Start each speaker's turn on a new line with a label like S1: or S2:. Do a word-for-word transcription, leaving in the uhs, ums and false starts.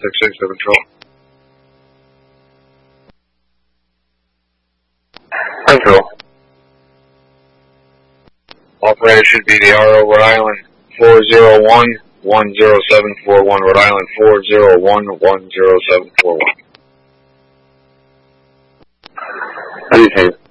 S1: six six for control. Control. Operator should be the R O Rhode Island four zero one, one zero seven four one, Rhode Island four zero one, one zero seven four one.
S2: Anything.